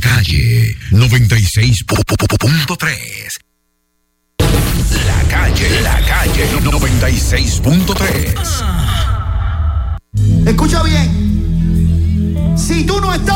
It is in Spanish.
calle 96.3. La calle 96.3. Escucha bien. Si tú no estás